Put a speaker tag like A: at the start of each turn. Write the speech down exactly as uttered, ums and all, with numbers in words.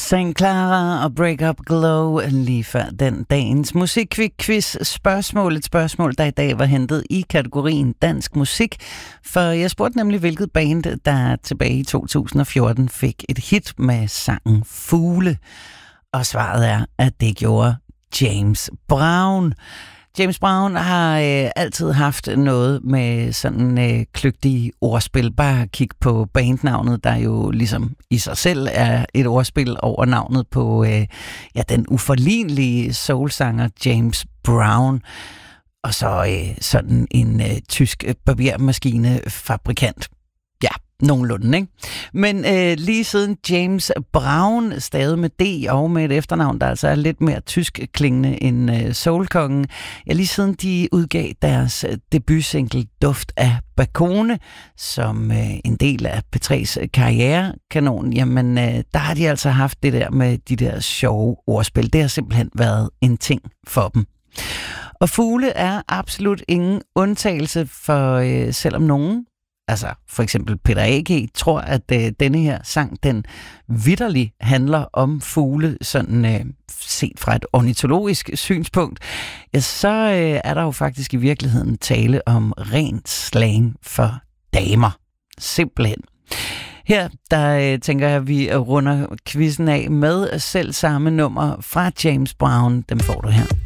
A: Saint Clara og Break Up Glow lige før den dagens musikquiz spørgsmål. Et spørgsmål, der i dag var hentet i kategorien dansk musik. For jeg spurgte nemlig, hvilket band, der tilbage i to tusind og fjorten fik et hit med sangen Fugle. Og svaret er, at det gjorde James Brown. James Brown har øh, altid haft noget med sådan øh, kløgtige ordspil. Bare kig på bandnavnet, der jo ligesom i sig selv er et ordspil over navnet på øh, ja, den uforlignelige soulsanger James Brown. Og så øh, sådan en øh, tysk barbermaskinefabrikant. Ja, nogenlunde, ikke? Men øh, lige siden James Brown, stadig med D og med et efternavn, der altså er lidt mere tysk klingende end øh, soulkongen, ja, lige siden de udgav deres debutsingle Duft af Bakone, som øh, en del af P tre's karrierekanon, jamen øh, der har de altså haft det der med de der sjove ordspil. Det har simpelthen været en ting for dem. Og Fugle er absolut ingen undtagelse, for øh, selvom nogen, altså for eksempel Peter A G, tror, at øh, denne her sang, den vitterligt handler om fugle, sådan øh, set fra et ornitologisk synspunkt, ja, så øh, er der jo faktisk i virkeligheden tale om ren slang for damer. Simpelthen. Her, der øh, tænker jeg, at vi runder quizzen af med selv samme nummer fra James Brown. Dem får du her.